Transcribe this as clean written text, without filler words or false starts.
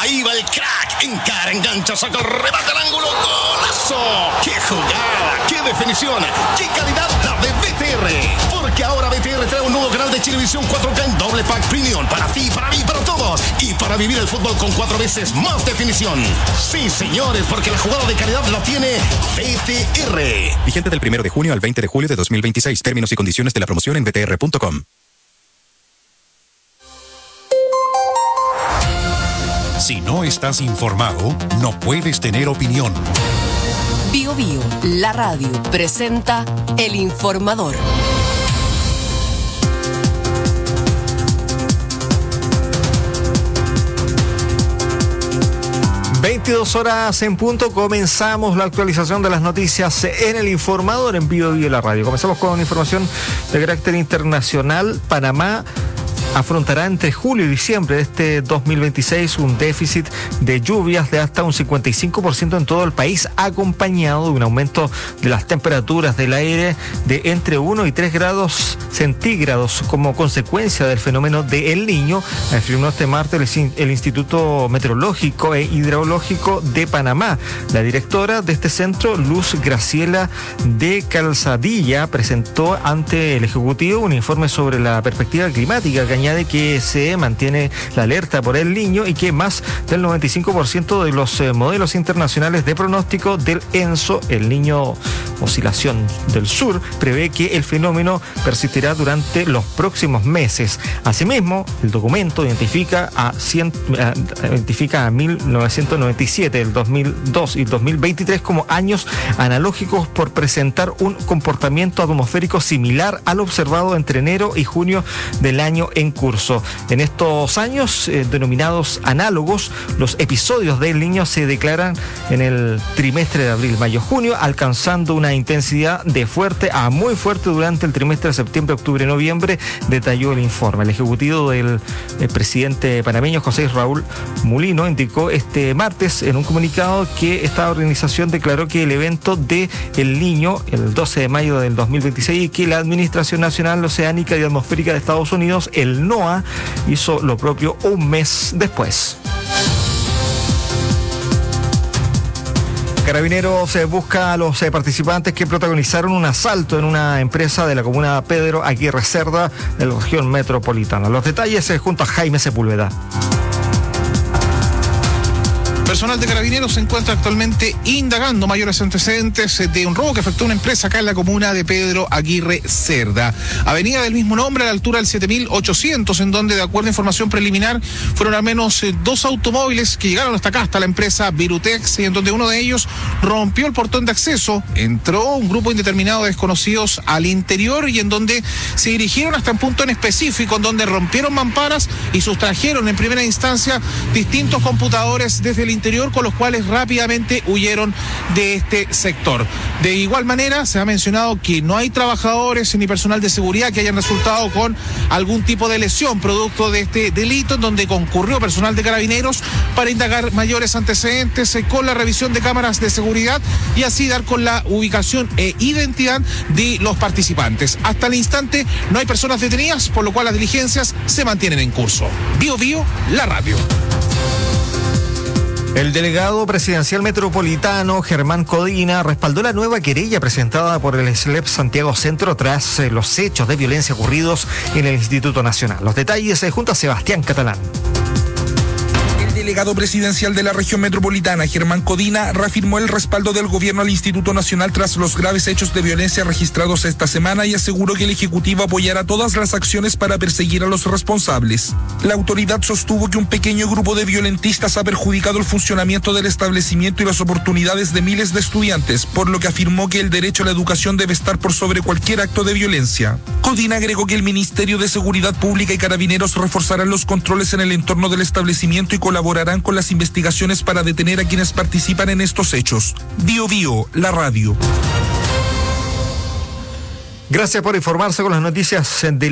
Ahí va el crack. Encara, engancha, saca el remate al ángulo. ¡Golazo! ¡Qué jugada! ¡Qué definición! ¡Qué calidad la de BTR! Porque ahora BTR trae un nuevo canal de Chilevisión 4K en doble pack premium. Para ti, para mí, para todos. Y para vivir el fútbol con 4 veces más definición. Sí, señores, porque la jugada de calidad la tiene BTR. Vigente del 1 de junio al 20 de julio de 2026. Términos y condiciones de la promoción en btr.com. Si no estás informado, no puedes tener opinión. Bio Bio, la radio, presenta El Informador. (22 en punto). Comenzamos la actualización de las noticias en El Informador en Bio Bio, la radio. Comenzamos con información de carácter internacional. Panamá afrontará entre julio y diciembre de este 2026 un déficit de lluvias de hasta un 55% en todo el país, acompañado de un aumento de las temperaturas del aire de entre 1 y 3 grados centígrados como consecuencia del fenómeno de El Niño, afirmó este martes el Instituto Meteorológico e Hidrológico de Panamá. La directora de este centro, Luz Graciela de Calzadilla, presentó ante el Ejecutivo un informe sobre la perspectiva climática que añade que se mantiene la alerta por El Niño y que más del 95% de los modelos internacionales de pronóstico del ENSO, El Niño Oscilación del Sur, prevé que el fenómeno persistirá durante los próximos meses. Asimismo, el documento identifica a 1997, el 2002 y el 2023 como años analógicos por presentar un comportamiento atmosférico similar al observado entre enero y junio del año en curso. En estos años denominados análogos, los episodios de El Niño se declaran en el trimestre de abril, mayo, junio, alcanzando una intensidad de fuerte a muy fuerte durante el trimestre de septiembre, octubre, noviembre, detalló el informe. El ejecutivo del presidente panameño José Raúl Mulino indicó este martes en un comunicado que esta organización declaró que el evento de El Niño, el 12 de mayo del 2026, y que la Administración Nacional Oceánica y Atmosférica de Estados Unidos, el NOAA, hizo lo propio un mes después. Carabineros busca a los participantes que protagonizaron un asalto en una empresa de la comuna Pedro Aguirre Cerda, de la región metropolitana. Los detalles junto a Jaime Sepúlveda. Personal de Carabineros se encuentra actualmente indagando mayores antecedentes de un robo que afectó a una empresa acá en la comuna de Pedro Aguirre Cerda, avenida del mismo nombre a la altura del 7800, en donde, de acuerdo a información preliminar, fueron al menos 2 automóviles que llegaron hasta acá, hasta la empresa Virutex, y en donde uno de ellos rompió el portón de acceso, entró un grupo indeterminado de desconocidos al interior y en donde se dirigieron hasta un punto en específico, en donde rompieron mamparas y sustrajeron en primera instancia distintos computadores desde el interior, con los cuales rápidamente huyeron de este sector. De igual manera, se ha mencionado que no hay trabajadores ni personal de seguridad que hayan resultado con algún tipo de lesión producto de este delito, en donde concurrió personal de Carabineros para indagar mayores antecedentes con la revisión de cámaras de seguridad y así dar con la ubicación e identidad de los participantes. Hasta el instante no hay personas detenidas, por lo cual las diligencias se mantienen en curso. Bio Bio, la radio. El delegado presidencial metropolitano, Germán Codina, respaldó la nueva querella presentada por el SLEP Santiago Centro tras los hechos de violencia ocurridos en el Instituto Nacional. Los detalles junto a Sebastián Catalán. El delegado presidencial de la región metropolitana, Germán Codina, reafirmó el respaldo del gobierno al Instituto Nacional tras los graves hechos de violencia registrados esta semana y aseguró que el Ejecutivo apoyará todas las acciones para perseguir a los responsables. La autoridad sostuvo que un pequeño grupo de violentistas ha perjudicado el funcionamiento del establecimiento y las oportunidades de miles de estudiantes, por lo que afirmó que el derecho a la educación debe estar por sobre cualquier acto de violencia. Codina agregó que el Ministerio de Seguridad Pública y Carabineros reforzarán los controles en el entorno del establecimiento y colaborarán con las investigaciones para detener a quienes participan en estos hechos. Bio Bio, la radio. Gracias por informarse con las noticias de